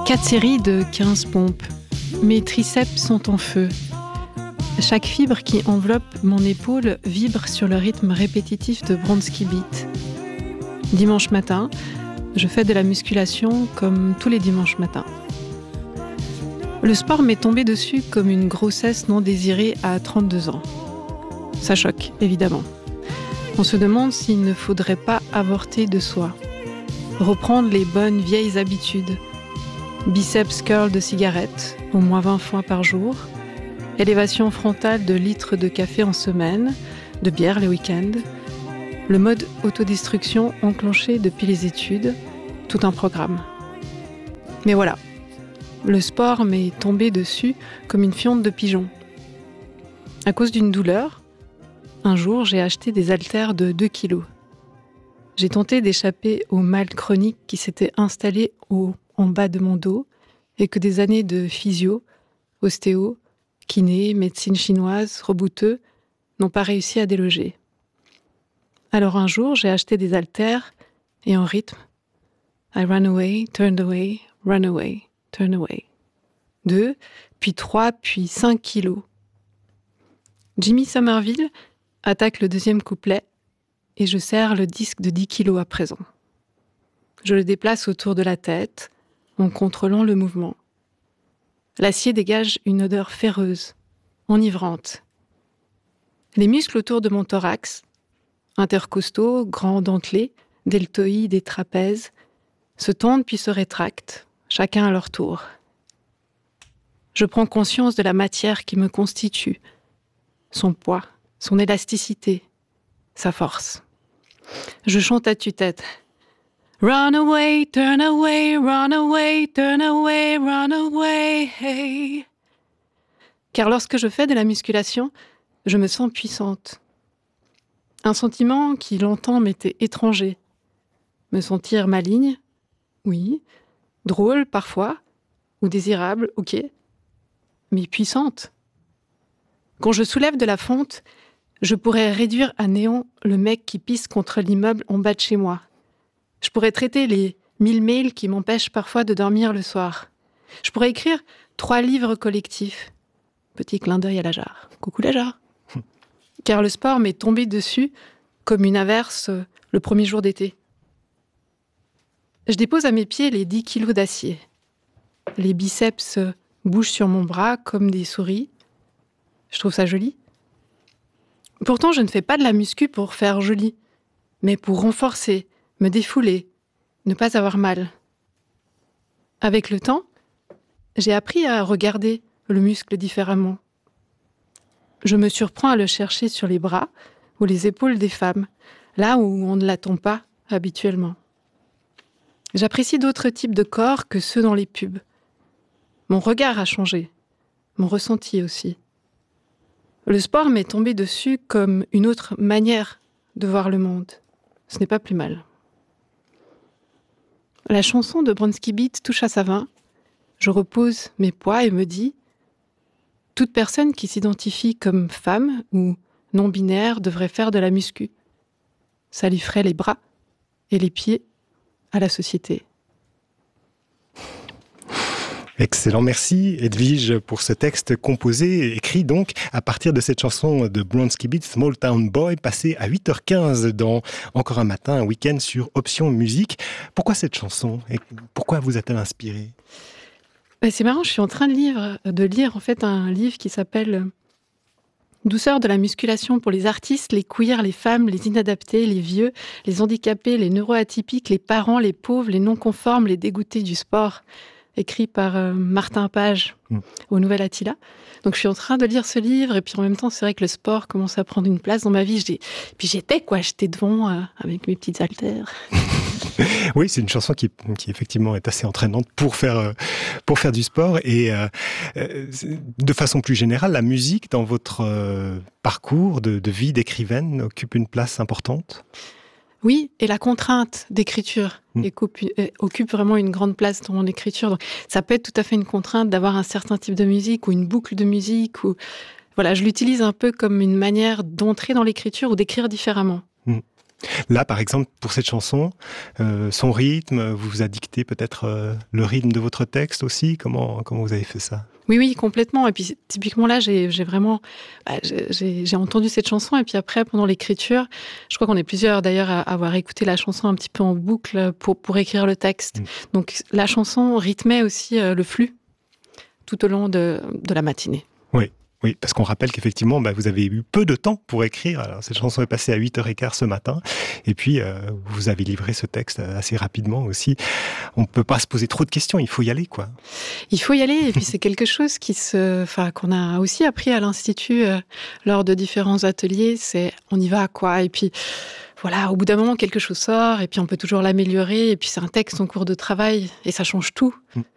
4 séries de 15 pompes. Mes triceps sont en feu. Chaque fibre qui enveloppe mon épaule vibre sur le rythme répétitif de Bronski Beat. Dimanche matin, je fais de la musculation comme tous les dimanches matins. Le sport m'est tombé dessus comme une grossesse non désirée à 32 ans. Ça choque, évidemment. On se demande s'il ne faudrait pas avorter de soi. Reprendre les bonnes vieilles habitudes. Biceps curl de cigarette, au moins 20 fois par jour. Élévation frontale de litres de café en semaine, de bière les week-ends. Le mode autodestruction enclenché depuis les études, tout un programme. Mais voilà, le sport m'est tombé dessus comme une fiente de pigeon. À cause d'une douleur, un jour j'ai acheté des haltères de 2 kilos. J'ai tenté d'échapper au mal chronique qui s'était installé en bas de mon dos et que des années de physio, ostéo, kiné, médecine chinoise, rebouteux n'ont pas réussi à déloger. Alors un jour, j'ai acheté des haltères et en rythme. I ran away, turned away, run away, turn away. 2, puis 3, puis 5 kilos. Jimmy Somerville attaque le deuxième couplet et je serre le disque de 10 kilos à présent. Je le déplace autour de la tête en contrôlant le mouvement. L'acier dégage une odeur féreuse, enivrante. Les muscles autour de mon thorax, intercostaux, grands dentelés, deltoïdes et trapèzes, se tendent puis se rétractent, chacun à leur tour. Je prends conscience de la matière qui me constitue, son poids, son élasticité, sa force. Je chante à tue-tête. Run away, turn away, run away, turn away, run away. Hey. Car lorsque je fais de la musculation, je me sens puissante. Un sentiment qui longtemps m'était étranger. Me sentir maligne, oui. Drôle parfois, ou désirable, ok. Mais puissante. Quand je soulève de la fonte, je pourrais réduire à néant le mec qui pisse contre l'immeuble en bas de chez moi. Je pourrais traiter les 1000 mails qui m'empêchent parfois de dormir le soir. Je pourrais écrire 3 livres collectifs. Petit clin d'œil à la jarre. Coucou la jarre. Car le sport m'est tombé dessus comme une averse le premier jour d'été. Je dépose à mes pieds les 10 kilos d'acier. Les biceps bougent sur mon bras comme des souris. Je trouve ça joli. Pourtant, je ne fais pas de la muscu pour faire joli, mais pour renforcer, me défouler, ne pas avoir mal. Avec le temps, j'ai appris à regarder le muscle différemment. Je me surprends à le chercher sur les bras ou les épaules des femmes, là où on ne l'attend pas habituellement. J'apprécie d'autres types de corps que ceux dans les pubs. Mon regard a changé, mon ressenti aussi. Le sport m'est tombé dessus comme une autre manière de voir le monde. Ce n'est pas plus mal. La chanson de Bronski Beat touche à sa fin. Je repose mes poids et me dis « Toute personne qui s'identifie comme femme ou non-binaire devrait faire de la muscu. Ça lui ferait les bras et les pieds à la société. » Excellent, merci Edwige pour ce texte composé, écrit donc à partir de cette chanson de Bronski Beat, Small Town Boy, passée à 8h15 dans Encore un matin, un week-end sur Option Musique. Pourquoi cette chanson et pourquoi vous a-t-elle inspiré ? C'est marrant, je suis en train de lire en fait un livre qui s'appelle Douceur de la musculation pour les artistes, les queers, les femmes, les inadaptés, les vieux, les handicapés, les neuroatypiques, les parents, les pauvres, les non-conformes, les dégoûtés du sport. Écrit par Martin Page au Nouvel Attila. Donc je suis en train de lire ce livre et puis en même temps c'est vrai que le sport commence à prendre une place dans ma vie. Puis j'étais devant avec mes petites haltères. Oui, c'est une chanson qui effectivement est assez entraînante pour faire du sport et de façon plus générale, la musique dans votre parcours de vie d'écrivaine occupe une place importante. Oui, et la contrainte d'écriture occupe vraiment une grande place dans mon écriture. Donc, ça peut être tout à fait une contrainte d'avoir un certain type de musique ou une boucle de musique. Voilà, je l'utilise un peu comme une manière d'entrer dans l'écriture ou d'écrire différemment. Là, par exemple, pour cette chanson, son rythme, vous vous a dicté peut-être le rythme de votre texte aussi. Comment vous avez fait ça? Oui, complètement. Et puis, typiquement, là, j'ai vraiment... j'ai entendu cette chanson, et puis après, pendant l'écriture, je crois qu'on est plusieurs, d'ailleurs, à avoir écouté la chanson un petit peu en boucle pour écrire le texte. Donc, la chanson rythmait aussi le flux tout au long de la matinée. Oui, parce qu'on rappelle qu'effectivement, vous avez eu peu de temps pour écrire. Alors, cette chanson est passée à 8h15 ce matin. Et puis, vous avez livré ce texte assez rapidement aussi. On ne peut pas se poser trop de questions. Il faut y aller, quoi. Il faut y aller. Et puis, c'est quelque chose qu'on a aussi appris à l'Institut lors de différents ateliers. C'est on y va, quoi. Et puis, voilà, au bout d'un moment, quelque chose sort. Et puis, on peut toujours l'améliorer. Et puis, c'est un texte en cours de travail. Et ça change tout.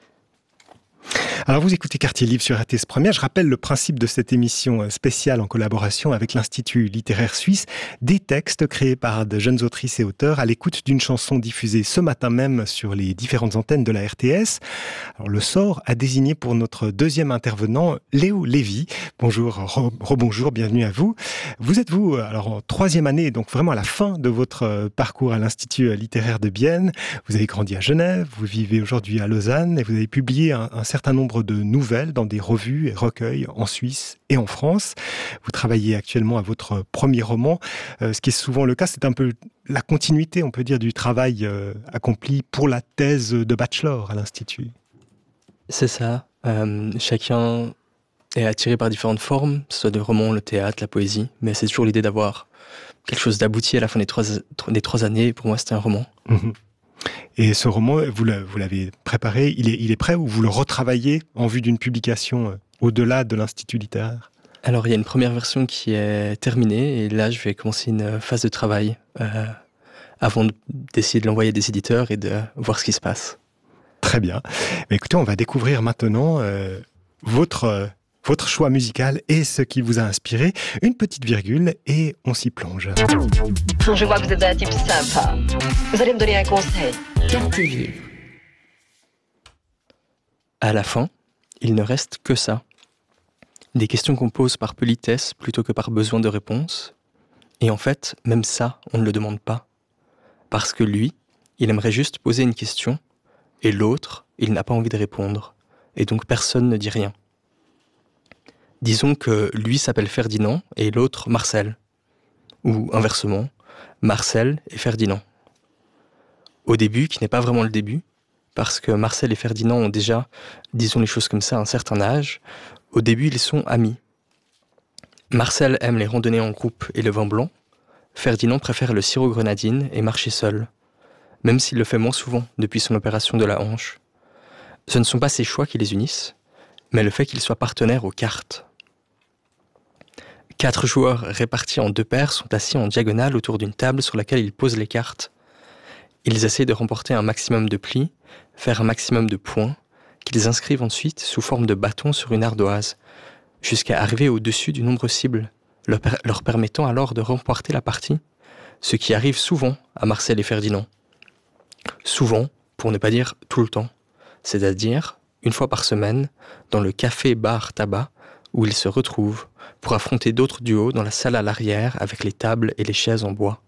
Alors vous écoutez Quartier Libre sur RTS Première. Je rappelle le principe de cette émission spéciale en collaboration avec l'Institut littéraire suisse. Des textes créés par de jeunes autrices et auteurs à l'écoute d'une chanson diffusée ce matin même sur les différentes antennes de la RTS. Alors le sort a désigné pour notre deuxième intervenant Léo Lévy. Bonjour, rebonjour, bienvenue à vous. Vous êtes alors en 3e année, donc vraiment à la fin de votre parcours à l'Institut littéraire de Bienne. Vous avez grandi à Genève, vous vivez aujourd'hui à Lausanne et vous avez publié un certain nombre de nouvelles dans des revues et recueils en Suisse et en France. Vous travaillez actuellement à votre premier roman. Ce qui est souvent le cas, c'est un peu la continuité, on peut dire, du travail accompli pour la thèse de bachelor à l'Institut. C'est ça. Chacun est attiré par différentes formes, que ce soit le roman, le théâtre, la poésie, mais c'est toujours l'idée d'avoir quelque chose d'abouti à la fin des 3 années. Pour moi, c'était un roman. Mmh. Et ce roman, vous l'avez préparé, il est prêt ou vous le retravaillez en vue d'une publication au-delà de l'Institut littéraire? Alors, il y a une première version qui est terminée et là, je vais commencer une phase de travail avant d'essayer de l'envoyer à des éditeurs et de voir ce qui se passe. Très bien. Mais écoutez, on va découvrir maintenant votre choix musical et ce qui vous a inspiré. Une petite virgule et on s'y plonge. Je vois que vous êtes un type sympa. Vous allez me donner un conseil. Quartier Libre. À la fin, il ne reste que ça. Des questions qu'on pose par politesse plutôt que par besoin de réponse. Et en fait, même ça, on ne le demande pas. Parce que lui, il aimerait juste poser une question, et l'autre, il n'a pas envie de répondre. Et donc personne ne dit rien. Disons que lui s'appelle Ferdinand et l'autre Marcel. Ou inversement, Marcel et Ferdinand. Au début, qui n'est pas vraiment le début, parce que Marcel et Ferdinand ont déjà, disons les choses comme ça, un certain âge, au début ils sont amis. Marcel aime les randonnées en groupe et le vin blanc, Ferdinand préfère le sirop grenadine et marcher seul, même s'il le fait moins souvent depuis son opération de la hanche. Ce ne sont pas ses choix qui les unissent, mais le fait qu'ils soient partenaires aux cartes. 4 joueurs répartis en 2 paires sont assis en diagonale autour d'une table sur laquelle ils posent les cartes. Ils essaient de remporter un maximum de plis, faire un maximum de points, qu'ils inscrivent ensuite sous forme de bâtons sur une ardoise, jusqu'à arriver au-dessus du nombre cible, leur permettant alors de remporter la partie, ce qui arrive souvent à Marcel et Ferdinand. Souvent, pour ne pas dire tout le temps, c'est-à-dire 1 fois par semaine, dans le café-bar-tabac, où ils se retrouvent pour affronter d'autres duos dans la salle à l'arrière avec les tables et les chaises en bois.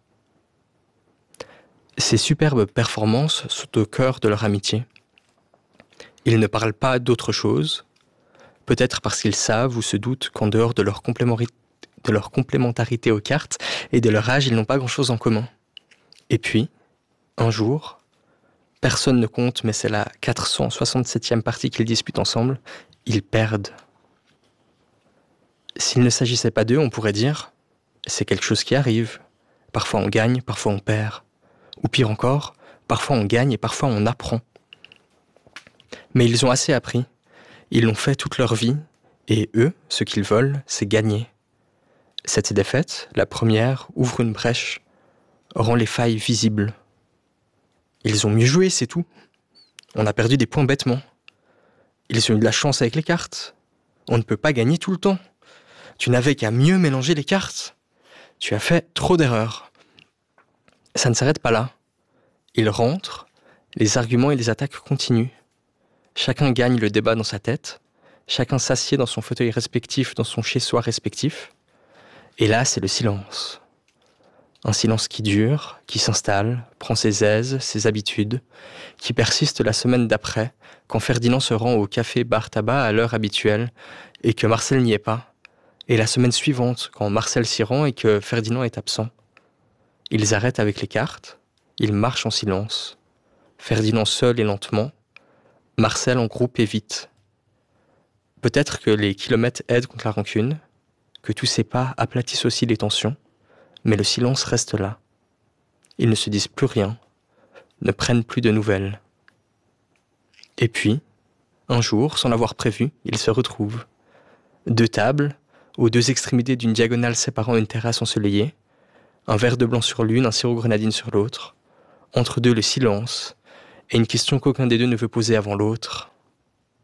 Ces superbes performances sont au cœur de leur amitié. Ils ne parlent pas d'autre chose, peut-être parce qu'ils savent ou se doutent qu'en dehors de leur complémentarité aux cartes et de leur âge, ils n'ont pas grand-chose en commun. Et puis, un jour, personne ne compte, mais c'est la 467e partie qu'ils disputent ensemble, ils perdent. S'il ne s'agissait pas d'eux, on pourrait dire « c'est quelque chose qui arrive. Parfois on gagne, parfois on perd. » Ou pire encore, parfois on gagne et parfois on apprend. Mais ils ont assez appris. Ils l'ont fait toute leur vie. Et eux, ce qu'ils veulent, c'est gagner. Cette défaite, la première, ouvre une brèche, rend les failles visibles. Ils ont mieux joué, c'est tout. On a perdu des points bêtement. Ils ont eu de la chance avec les cartes. On ne peut pas gagner tout le temps. Tu n'avais qu'à mieux mélanger les cartes. Tu as fait trop d'erreurs. Ça ne s'arrête pas là. Ils rentrent, les arguments et les attaques continuent. Chacun gagne le débat dans sa tête, chacun s'assied dans son fauteuil respectif, dans son chez-soi respectif. Et là, c'est le silence. Un silence qui dure, qui s'installe, prend ses aises, ses habitudes, qui persiste la semaine d'après, quand Ferdinand se rend au café bar tabac à l'heure habituelle et que Marcel n'y est pas, et la semaine suivante, quand Marcel s'y rend et que Ferdinand est absent. Ils arrêtent avec les cartes, ils marchent en silence, Ferdinand seul et lentement, Marcel en groupe et vite. Peut-être que les kilomètres aident contre la rancune, que tous ces pas aplatissent aussi les tensions, mais le silence reste là. Ils ne se disent plus rien, ne prennent plus de nouvelles. Et puis, un jour, sans l'avoir prévu, ils se retrouvent. 2 tables, aux 2 extrémités d'une diagonale séparant une terrasse ensoleillée, un verre de blanc sur l'une, un sirop grenadine sur l'autre, entre deux le silence, et une question qu'aucun des deux ne veut poser avant l'autre.